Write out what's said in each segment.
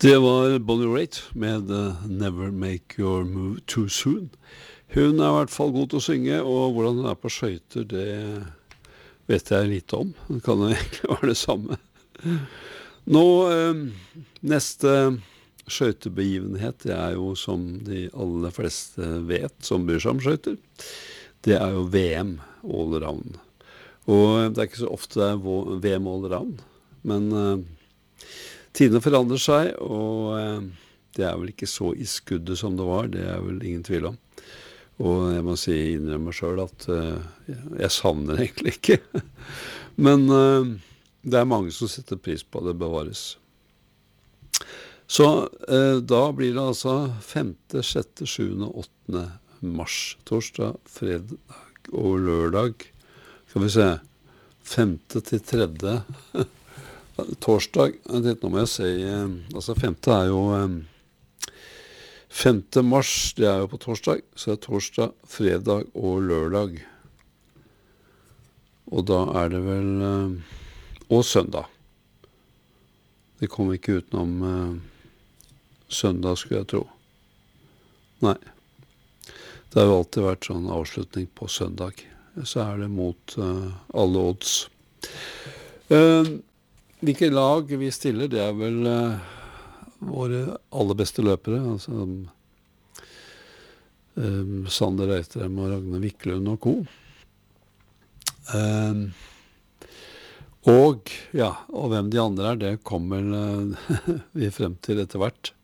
Det var Bonnie Raitt med Never Make Your Move Too Soon. Hun er I hvert fall god til å synge, og hvordan hun er på skøyter, det vet jeg lite om. Det kan jo egentlig være det samme. Nå, neste skøytebegivenhet, det er jo som de aller fleste vet, som bryr seg om skøyter. Det er jo VM allround. Og det er ikke så ofte det er VM allround, men tidene forandrer seg, og det er vel ikke så I skuddet som det var, det er vel ingen tvil om. Og jeg må innrømme selv at jeg savner egentlig ikke. Men det er mange som setter pris på det bevares. Så da blir det altså 5., 6., 7., 8. mars, torsdag, fredag og lørdag. Skal vi se, 5. til 3. torsdag, nå må jeg si, altså 5. er jo 5. mars, det er jo på torsdag, så det er torsdag, fredag og lørdag. Og da er det vel, og søndag. Det kommer ikke utenom søndag, skulle jeg tro. Nei. Det har jo alltid vært sånn avslutning på søndag. Så er det mot alle odds. Hvilke lag vi stiller, det er vel våre aller beste løpere, altså Sander Reitrem og Ragnar Wiklund og co. Og hvem de andre er, det kommer vi frem til etter hvert.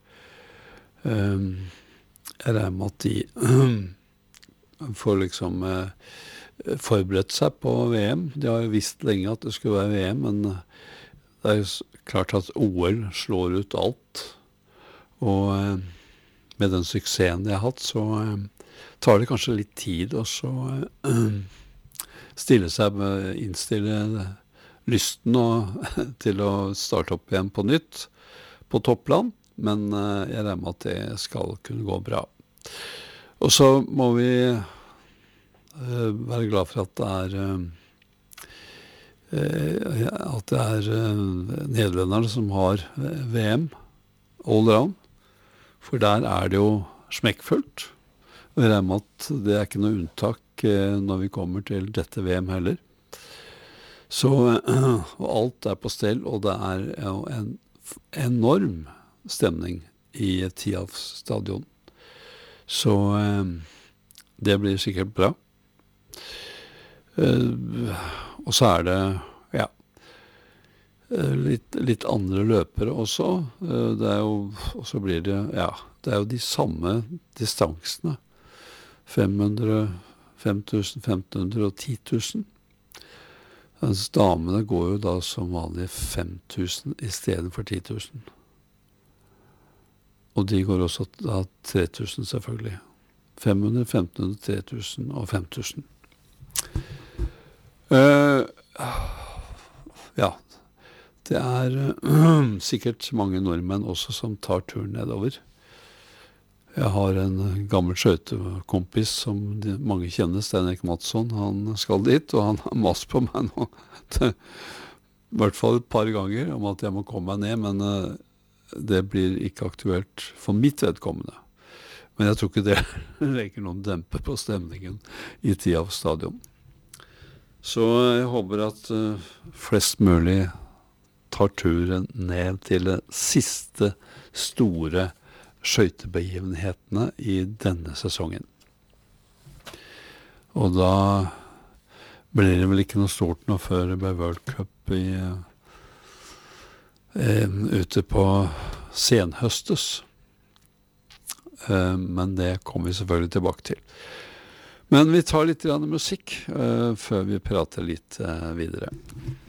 Jeg regner med at de får liksom forberedt seg på VM. De har jo visst lenge at det skulle være VM, men det er jo klart at OL slår ut alt. Og med den suksessen de har hatt, så tar det kanskje litt tid å så innstille lysten til å starte opp igjen på nytt på toppland. Men jeg regner med at det skal kunne gå bra. Og så må vi være glad for at det er nederlenderne som har VM allround, for der er det jo smekkfullt. Og jeg regner med at det er ikke noe unntak når vi kommer til dette VM heller. Så og alt er på stell, og det er jo en enorm stemning I Tialf stadion. Så det blir sikkert bra. Og så er det litt andre løpere også. Det er jo, og så blir det, det er jo de samme distansene. 500, 5000, 1500 og 10 000. Mens damene går jo da som vanlig 5000 I stedet for 10 000. Og de går også da 3000 selvfølgelig. 500, 1500, 3000 og 5000. Det er sikkert mange nordmenn også som tar turen nedover. Jeg har en gammel skøytekompis som mange kjenner, Steinek Madsson. Han skal dit, og han har mast på meg nå. I hvert fall et par ganger om at jeg må komme meg ned, men det blir ikke aktuelt for mitt vedkommende. Men jeg tror ikke det legger noen dempe på stemningen I Tialf stadion. Så jeg håper at flest mulig tar turen ned til de siste store skøytebegivenhetene I denne sesongen. Og da blir det vel ikke noe stort nå før det blir World Cup ute på senhøstes. Men det kommer vi selvfølgelig tilbake til. Men vi tar litt musikk før vi prater litt videre.